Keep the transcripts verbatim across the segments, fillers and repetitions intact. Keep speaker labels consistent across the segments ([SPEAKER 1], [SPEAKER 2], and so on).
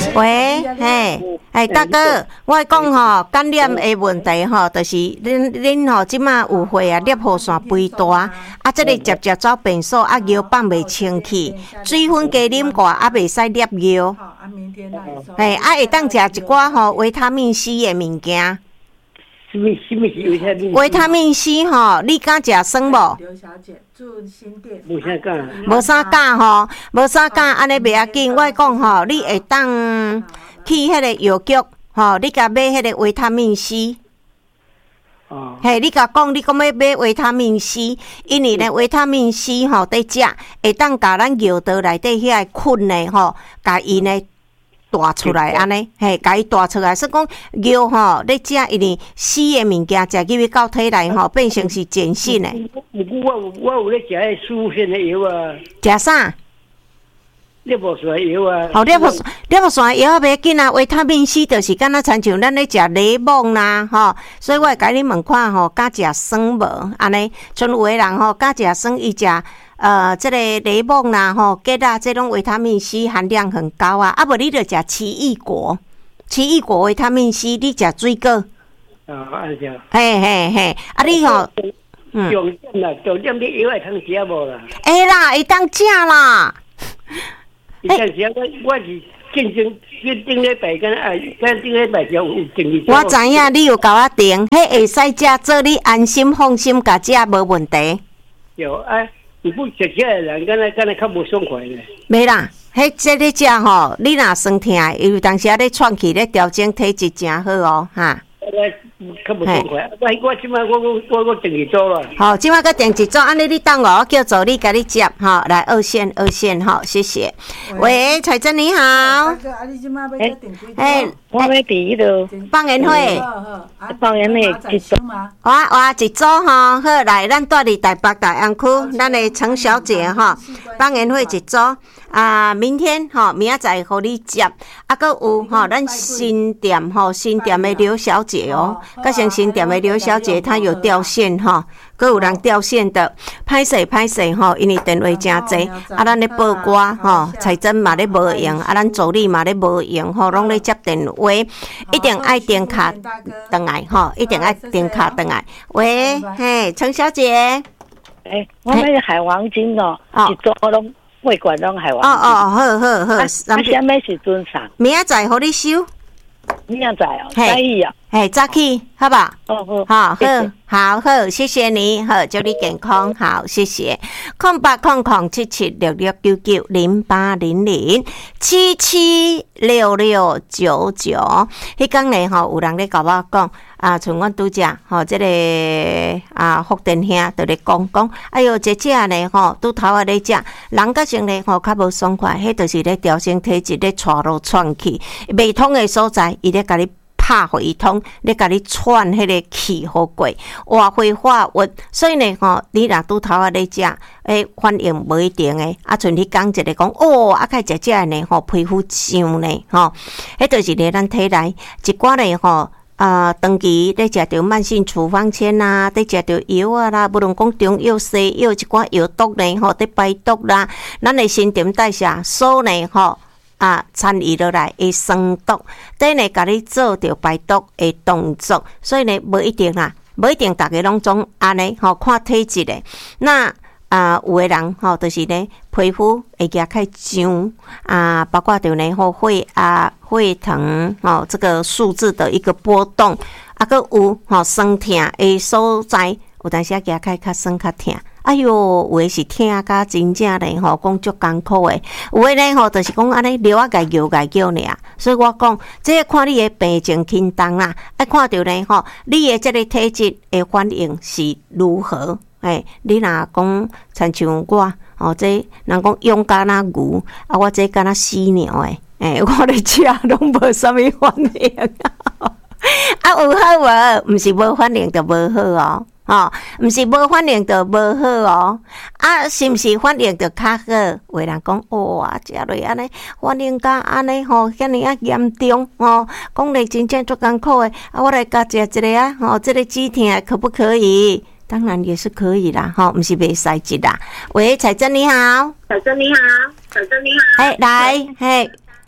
[SPEAKER 1] 喂，嘿，哎，大哥，我讲吼，感染的问题吼，就是恁恁吼，即马有血啊，粒雨线肥大，啊，这个接接走便所，啊，药放袂清气，水分加啉寡，啊，袂使粒药。哎，啊，会当食一寡吼维他命 C 的物件。
[SPEAKER 2] 什么什么是维他命？
[SPEAKER 1] 维他命 C 吼，你敢食酸无？
[SPEAKER 3] 刘小姐住新店。
[SPEAKER 2] 无啥讲。
[SPEAKER 1] 无啥讲吼，无啥讲，安尼袂要紧。我讲吼，你会当去迄个药局吼，你甲买迄个维他命 C。
[SPEAKER 2] 哦。
[SPEAKER 1] 嘿，你甲讲，你讲要买维他命 C， 因为咧维他命 C 吼，得食会当甲咱尿道内底遐个菌咧吼，甲伊呢。大出来安尼，嘿，甲伊大出来，所以讲药吼，你食因为死的物件食入去到体内吼，变成是碱性的。
[SPEAKER 2] 不过我我有咧食迄舒线的药啊。
[SPEAKER 1] 食啥？
[SPEAKER 2] 粒雾线药啊。
[SPEAKER 1] 好，粒雾粒雾线药袂紧啊，维他命 C 就是敢若亲像咱咧食柠檬啦，吼，所以我会甲你问看吼，敢食酸无？安尼，像有诶人吼，敢食酸伊食。呃，这个柠檬啦，吼，芥啦，这种维他命 C 含量很高啊。啊，无你着食奇异果，奇异果维他命 C， 你食水果。
[SPEAKER 2] 啊，安尼。
[SPEAKER 1] 嘿嘿嘿，啊你吼，
[SPEAKER 2] 嗯，重点啦，重点你药会通食无啦？
[SPEAKER 1] 会啦，会当食啦。
[SPEAKER 2] 会当食，我我是进前进顶礼拜跟啊，跟顶礼拜就有定义。
[SPEAKER 1] 我知影你有甲我订，迄会使食，做你安心放心甲食无问题。
[SPEAKER 2] 有啊。你不食食的人，敢若敢若较无爽快咧。
[SPEAKER 1] 袂啦，迄这咧食吼，你若酸痛，因为当时啊咧喘气咧调整体质真好哦，哈。
[SPEAKER 2] 较无爽快，我我即摆我我我我定一组啦。
[SPEAKER 1] 好，即摆个定一组，安尼你等我，我叫助理甲你接，哈，来二线二线，好，谢谢。喂，彩珍你好。大
[SPEAKER 3] 哥，啊，你即摆要再订几组？
[SPEAKER 4] 哎，我要第一个
[SPEAKER 1] 放烟火。
[SPEAKER 4] 放烟火一组。
[SPEAKER 1] 哇哇，一组吼，好，来，咱住伫台北大安区，咱的陈小姐哈，放烟火一组。啊，明天吼，明仔载互你接，啊，搁有吼，咱新店吼，新店的刘小姐哦，甲像新店的刘小姐，她有掉线吼，搁有人掉线的，歹势歹势吼，因为电话真济，啊，咱咧报歌吼，彩珍嘛咧无用，啊，咱助理嘛咧无用吼，拢咧接电话，一定爱电卡转来吼，一定爱电卡转来。喂，嘿，陈小姐，
[SPEAKER 4] 诶，我那个海王金哦，一组拢。会馆拢海王
[SPEAKER 1] 哦哦，好好好，
[SPEAKER 4] 啊，啥物时阵上？
[SPEAKER 1] 明仔载互你收。
[SPEAKER 4] 明仔载哦，可以啊。
[SPEAKER 1] 嘿，早起，好吧？
[SPEAKER 4] 哦好，
[SPEAKER 1] 好，好，好，好，谢谢你，好，祝你健康，好，谢谢。空八空空七七六六九九零八零零七七六六九九。迄天呢，吼，有人咧甲我讲。啊，像阮拄则吼，即、这个啊福建兄就咧讲讲，哎哟，这只呢吼，拄头啊咧食，人个性呢吼较无爽快，迄就是咧调整体质，咧喘落喘气，未通的所在，伊咧甲你拍互伊通，咧甲你喘迄个气好过，活血化瘀，所以呢吼，你若拄头啊咧食，诶，反应无一定诶，啊，像你讲一个讲，哦，啊，开食食呢吼，皮肤痒呢吼，迄就是咧咱体内一寡呢吼。啊，长期咧食着慢性处方签啦，咧食着药啊啦，无论讲中药、西药一寡药毒呢，吼，咧排毒啦，咱的新陈代谢所呢，吼啊参与落来会酸毒，等呢，甲你做着排毒的动作，所以呢，无一定啦，无一定大家拢总安尼，吼看体质的那。啊，有的人吼，就是咧皮肤会夹较痒啊，包括着呢吼会啊会疼吼，这个数字的一个波动，啊，搁有吼酸痛的所在，有当时啊夹较较酸较痛。哎哟，有诶是痛甲真正咧吼，讲足艰苦诶。有诶咧吼，就是讲安尼流啊家叫家叫尔。所以我讲，这个看你诶病情轻重啦，爱看着咧吼，你诶这个体质诶反应是如何。哎，你若讲亲像我哦，这人讲勇敢那牛，啊，我这敢若死鸟诶，哎，我咧食拢无啥物反应，啊，有好无？毋是无反应就无好哦，吼，毋是无反应就无好哦，啊，是毋是反应就较好？有人讲哇，食落安尼反应甲安尼吼，遐尼啊严重哦，讲咧真正足艰苦诶，啊，我来甲食一个啊，吼，这个止痛可不可以？当然也是可以啦，哈，不是袂使食啦。喂，彩珍你好，
[SPEAKER 5] 彩珍你好，彩珍你好，
[SPEAKER 1] 哎，来，嘿，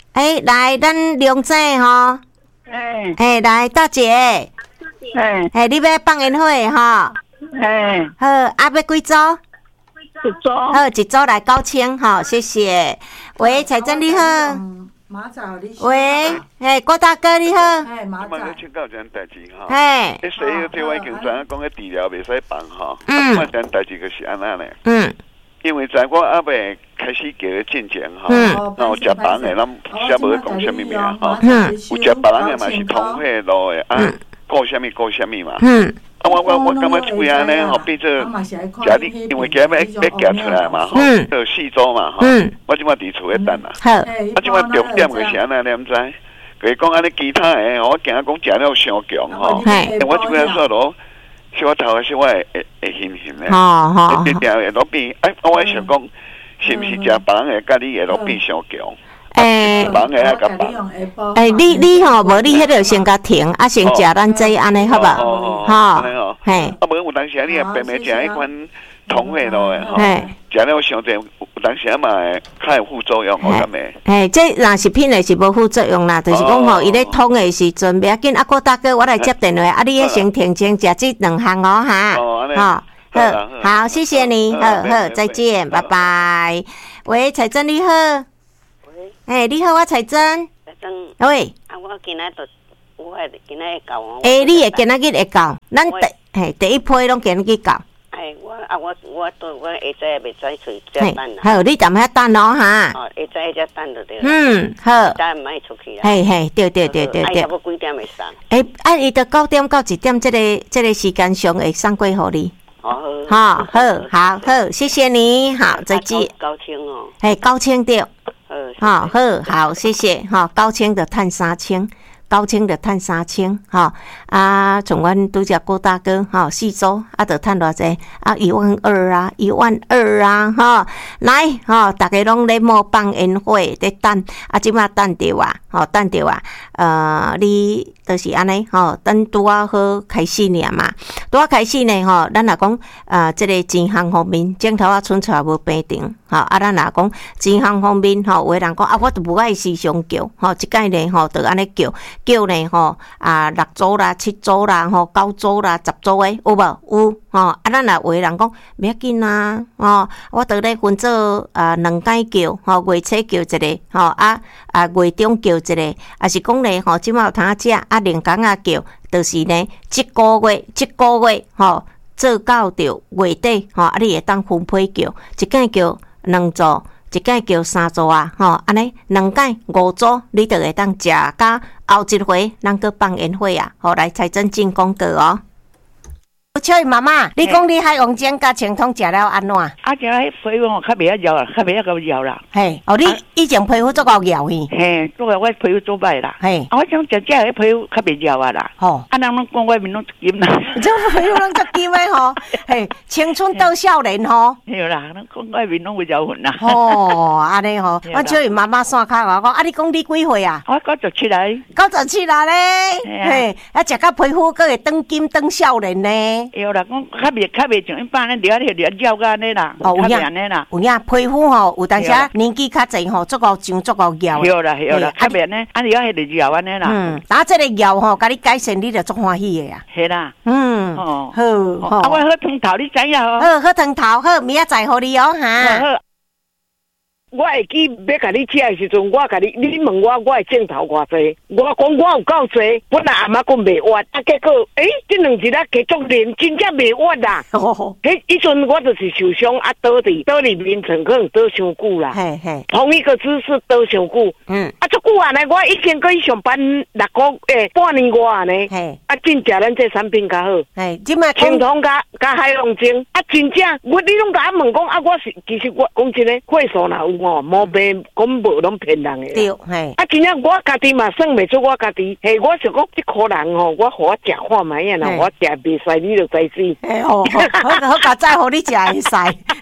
[SPEAKER 1] 哎，来，咱龙仔吼，
[SPEAKER 4] 哎
[SPEAKER 1] 哎，来大姐，
[SPEAKER 4] 哎
[SPEAKER 1] 哎，你要放烟火哈？
[SPEAKER 4] 哎，
[SPEAKER 1] 好，啊，要几组？
[SPEAKER 4] 一组。
[SPEAKER 1] 好，一组来九千，好，谢谢。喂，彩珍你好。
[SPEAKER 3] 马早你
[SPEAKER 1] 喂，哎，郭大哥你好。
[SPEAKER 3] 哎，马早。
[SPEAKER 5] 我要请教一件代志哈。
[SPEAKER 1] 哎。
[SPEAKER 5] 迄西药这我已经知影讲个治疗袂使放哈。
[SPEAKER 1] 嗯。
[SPEAKER 5] 我件代志就是安那咧。
[SPEAKER 1] 嗯。
[SPEAKER 5] 因为在我阿未开始叫你进前哈，
[SPEAKER 1] 嗯，
[SPEAKER 5] 然后食别人的，咱先无讲什么名哈。
[SPEAKER 1] 嗯。
[SPEAKER 5] 有食别人的嘛是通血路的，啊，顾什么顾什么嘛。
[SPEAKER 1] 嗯。
[SPEAKER 5] 啊，我我我感觉这位安尼吼，变做食你，因为今日要要夹出来嘛，吼，有四周嘛，吼，我即摆伫厝咧等啦。
[SPEAKER 1] 好，
[SPEAKER 5] 我即摆重点就是安尼，你毋知？佢讲安尼其他诶，我惊讲食了伤强吼，我即摆说咯，小头诶，小我会会会hin hin 咧，
[SPEAKER 1] 好好，
[SPEAKER 5] 一定会落变。哎，我想讲，是毋是食别人诶，甲你会落变伤强？
[SPEAKER 1] 诶，
[SPEAKER 5] 别人诶啊，甲别。
[SPEAKER 1] 诶，你你吼，无你迄个先甲停，啊先食咱这安尼好无？吼，嘿。
[SPEAKER 5] 啊，无有当时你也白白食迄款通血路诶，吼，食了伤济，有当时嘛会较有副作用，我感觉。
[SPEAKER 1] 嘿，这若是品诶是无副作用啦，就是讲吼，伊咧通诶时阵，袂要紧。啊，郭大哥，我来接电话，啊，你先停先食这两项哦，哈。
[SPEAKER 5] 哦，安尼。
[SPEAKER 1] 好，好，好，谢谢你，好好，再见，拜拜。喂，彩珍你好。哎，你好，我彩珍。
[SPEAKER 6] 彩珍。
[SPEAKER 1] 喂。
[SPEAKER 6] 啊，我今仔就，我今仔会到。
[SPEAKER 1] 哎，你会今仔日会到？咱第嘿第一批拢今仔日到。
[SPEAKER 6] 哎，我啊，我我都我下早未使出再等啦。
[SPEAKER 1] 好，你踮遐等咯哈。
[SPEAKER 6] 哦，下早再等就对了。
[SPEAKER 1] 嗯，好。
[SPEAKER 6] 再唔爱出去啦。
[SPEAKER 1] 嘿嘿，对对对对对。
[SPEAKER 6] 哎，差不多几点会送？
[SPEAKER 1] 哎，啊，伊到九点到一点，这个这个时间上会送过互你。
[SPEAKER 6] 哦，
[SPEAKER 1] 好，好，好，好，谢谢你，好，再见。
[SPEAKER 6] 高清哦。
[SPEAKER 1] 嘿，高清对。
[SPEAKER 6] 好，
[SPEAKER 1] 好，好，谢谢，哈，高清的探三千，高清的探三千，哈，啊，从阮拄只郭大哥，哈，四周啊，得探偌济啊，一万二啊，一万二啊，哈，来，哈，大家拢咧莫放烟火，咧等，啊，即马等着啊，吼，等着啊，呃，你就是安尼，吼，等拄啊好开始尔嘛，拄啊开始呢，吼，咱若讲，呃，即个钱项方面，镜头啊，剩出来无平常。吼，啊，咱若讲钱项方面，吼，有诶人讲啊，我都无爱时常叫，吼，即届呢，吼，就安尼叫，叫呢，吼，啊，六组啦、七组啦，吼，九组啦、十组诶，有无？有，吼，啊，咱若有诶人讲，袂要紧啊，吼，我倒咧分做啊两届叫，吼，月初叫一个，吼，啊啊月中叫一个，啊是讲咧，吼，即马有通啊食，啊连工啊叫，就是呢，即个月，即个月，吼，做到着月底，吼，啊，你会当分配叫，一届叫。两组，一届叫三组啊，吼，安尼两届五组，你就会当食甲后一回，咱搁放烟火啊，好来财政进广告哦。小姨妈妈，你讲你海王煎甲清汤食了安怎？
[SPEAKER 4] 啊，食迄皮肤较袂晓咬啦，较袂晓够咬啦。
[SPEAKER 1] 嘿，哦，你以前皮肤做够咬去？
[SPEAKER 4] 嘿，做个我皮肤做歹啦。嘿，啊，我想食食迄皮肤较袂咬啊啦。吼，啊，人拢讲我面拢金啦。这
[SPEAKER 1] 皮肤拢足金诶吼，嘿，青春到少年吼。
[SPEAKER 4] 嘿啦，人讲我面拢会咬痕啦。
[SPEAKER 1] 哦，安尼吼，我小姨妈妈线卡我讲，啊，你讲你几岁啊？
[SPEAKER 4] 我九十七来。
[SPEAKER 1] 九十七啦咧，嘿，啊，食到皮肤佫会长金长少年呢。
[SPEAKER 4] 有啦，讲较袂较袂像一般咧，了咧了咬个安尼啦，
[SPEAKER 1] 哦，有影，有影，皮肤吼有当时年纪较侪吼，足够上足够咬。
[SPEAKER 4] 有啦有啦，较袂呢，安尼了迄个咬安尼啦。
[SPEAKER 1] 嗯，打这个咬吼，甲你改善，你就足欢喜的啊。
[SPEAKER 4] 是啦，
[SPEAKER 1] 嗯，好，
[SPEAKER 4] 好，啊，我喝汤头，你知影哦？
[SPEAKER 1] 好，喝汤头，好，明仔载互你哦，哈。
[SPEAKER 4] 好。
[SPEAKER 2] 我会记要甲你食的时阵，我甲你，你问我我的镜头偌济，我讲我有够济，本来阿妈讲袂完，啊结果诶，这两日啊继续练，真正袂完啦。哦，迄以前我就是受伤啊，倒伫倒伫眠床可能倒伤久啦。嘿嘿，同一个姿势倒伤久。嗯，啊，足久啊呢，我以前可以上班六个诶半年外啊呢。嘿，啊，真正咱这产品较好。嘿，即卖清汤加加海龙精，啊，真正我你拢甲我问讲啊，我是其实我讲真诶，岁数若有。哦，无骗，讲无拢骗人诶。对，嘿。啊，真正我家己嘛算袂出我家己，嘿，我想讲即可人吼，我互我食看卖啊，若我食袂使，你就知死。嘿，好好好，好，甲再互你食会使。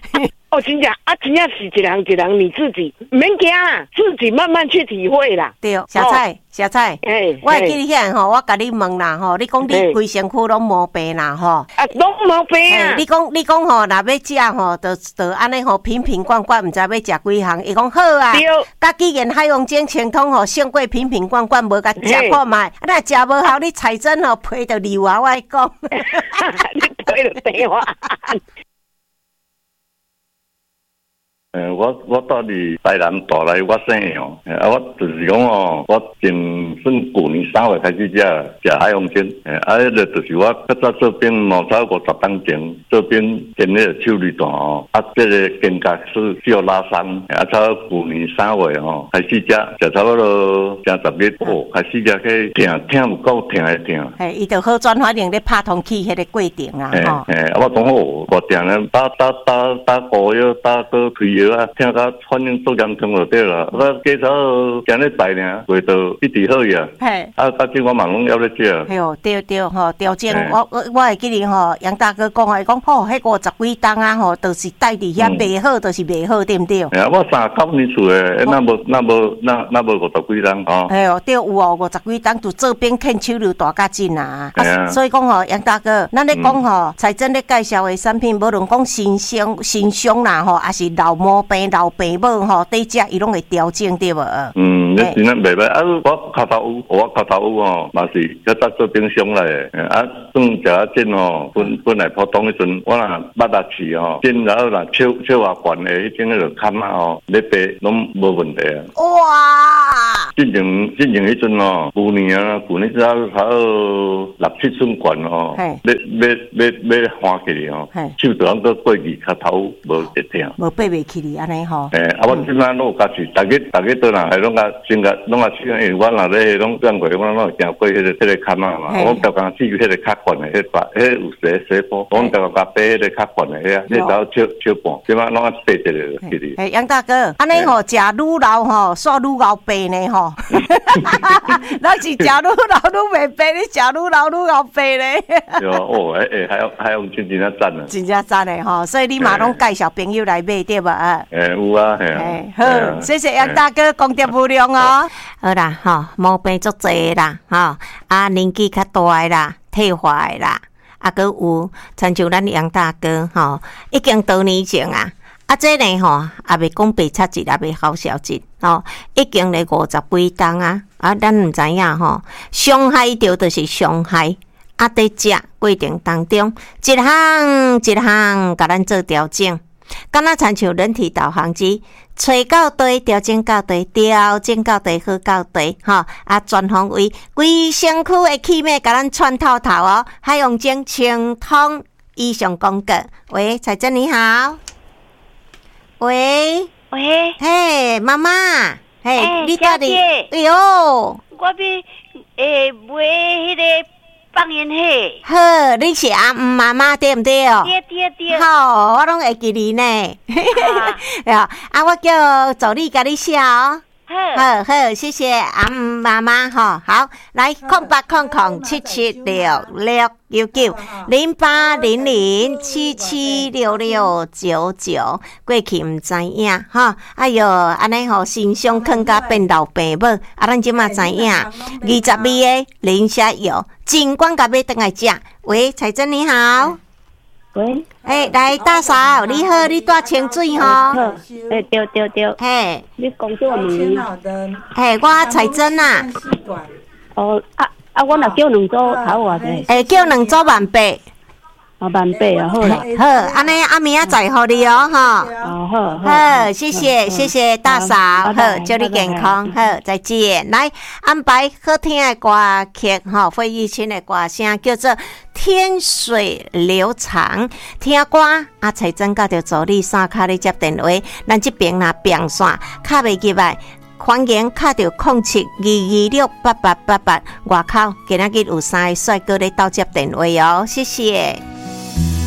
[SPEAKER 2] 哦，真正啊，真正是一人一人你自己，免惊啊，自己慢慢去体会啦。
[SPEAKER 1] 对，小菜，哦、小菜，哎，我会记你遐吼，我甲你问啦吼，你讲你规身躯拢毛病啦吼，
[SPEAKER 2] 啊，拢毛病啊！
[SPEAKER 1] 你讲你讲吼，若要食吼，就就安尼吼，瓶瓶罐罐，毋知要食几项，伊讲好啊。对。甲既然海洋精清通吼，胜过瓶瓶罐罐，无甲食看卖，啊，若食无好，你彩珍吼批着流啊，我讲。
[SPEAKER 2] 你批着地我。
[SPEAKER 7] 诶，我我到伫台南大来，我生的哦，啊，我就是讲哦，我从算旧年三月开始食食海洋煎，诶，啊，迄个就是我较早做兵两百五十当前，做兵煎迄个手榴弹哦，啊，这个肩胛是需要拉伤，啊，差旧年三月哦开始食，食差不多正十日哦，开始食去疼疼唔够疼的疼。
[SPEAKER 1] 嘿，伊就好转反正咧拍通气迄个过程啊，吼。
[SPEAKER 7] 诶，啊，我讲好，我定咧打打打打膏药，打个推。啊，听甲反应做严重就对啦。我介绍今日来呢，味道一直好呀。嘿，啊，到今我嘛拢要咧食。
[SPEAKER 1] 哎呦，对对吼，调整我我我会记哩吼，杨大哥讲啊，伊讲吼，迄五十几档啊吼，都是带伫遐卖好，都是卖好，对毋对？
[SPEAKER 7] 哎呀，我三九年厝诶，那无那无那那无五十几档吼。
[SPEAKER 1] 哎呦，对有哦，五十几档就做边啃手榴大甲劲啊。啊，所以讲吼，杨大哥，咱咧讲吼，财政咧介绍诶产品，无论讲新商新商啦吼，还是老毛病老病母吼，对食伊拢会调整对无？
[SPEAKER 7] 嗯，你真正袂歹。啊，我脚头有，我脚头有吼，嘛是较早做冰箱来诶。啊，算食啊煎吼，本本来普通迄阵，我若捌力气吼，煎然后若手手也悬诶，迄种迄个坎啊吼，咧白拢无问题啊。哇！进前进前迄阵吼，旧年啊，旧年只差差六七寸悬吼，要要要要翻起哩吼，手就通个过去脚头无一疼。
[SPEAKER 1] 无爬袂起哩安尼吼。
[SPEAKER 7] 诶，啊，我即摆拢有家己，逐个逐个倒来，拢甲先甲拢甲试，因为我若咧拢转过，我拢有行过迄个迄个坎啊嘛，我逐工试迄个较悬诶，迄把迄有洗洗波，我逐个甲爬迄个较悬诶，迄个走小小半，即摆拢啊爬一个起哩。
[SPEAKER 1] 诶，杨大哥，安尼吼食愈老吼，煞愈老爬呢吼。咱是食愈老愈袂爬，你食愈老愈老爬咧。
[SPEAKER 7] 对哦，诶诶，还有还有真真啊赞啊！
[SPEAKER 1] 真正赞诶吼，所以你嘛拢介绍朋友来买对吧？
[SPEAKER 7] 诶，有啊，系啊。
[SPEAKER 1] 好，谢谢杨大哥功德无量哦。好啦，吼，毛病足济啦，吼，啊年纪较大诶啦，退化诶啦，啊，佮有亲像咱杨大哥吼，已经多年前啊。啊，这呢吼，也未讲白切节，也未好消节，吼，已经咧五十几档啊！啊，咱毋知影吼，伤害着就是伤害，啊，伫食过程当中，一项一项甲咱做调整，敢若亲像人体导航机，找到对，调整到对，调整到对，好到对，吼，啊，全方位，规身躯的气脉甲咱穿透透哦，海洋精清通以上广告。喂，彩珍你好。喂
[SPEAKER 8] 喂，
[SPEAKER 1] 嘿，妈妈，嘿，
[SPEAKER 8] 欸、
[SPEAKER 1] 你到底？哎呦，
[SPEAKER 8] 我要诶买迄个放烟火。
[SPEAKER 1] 好，你是阿姆妈妈对毋对哦？
[SPEAKER 8] 对对对。
[SPEAKER 1] 好，我拢会记你呢。啊，啊，我叫助理甲你写哦。好好，谢谢阿姆妈妈哈。好，来空八空空七七六六九九零八零零七七六六九九。过去唔知影哈，哎哟，安尼吼心胸更加变老病母，啊，咱即马知影。二十二个零下油，尽管甲要等来食。喂，彩珍你好。
[SPEAKER 8] 喂，
[SPEAKER 1] 诶、欸，来大嫂，你好，你带清水吼？
[SPEAKER 8] 诶，对对对。
[SPEAKER 1] 嘿，
[SPEAKER 8] 你讲什么名？
[SPEAKER 1] 嘿，我彩珍啊。
[SPEAKER 8] 哦，啊啊，我若叫两组头偌济？
[SPEAKER 1] 诶，叫两组万八。
[SPEAKER 8] 哦，万八啊，好啦。
[SPEAKER 1] 好，安尼阿明仔载互你哦，吼。
[SPEAKER 8] 哦，好。
[SPEAKER 1] 好，谢谢谢谢大嫂，好，祝你健康，好，再见。来安排好听的歌曲，吼，费玉清的歌声叫做《天水流长》。听歌，啊，彩珍甲着助理三卡咧接电话，咱这边若变线卡袂入来。欢迎卡到零七二二六八八八八，外口今仔日有三个帅哥咧倒接电话哦，谢谢。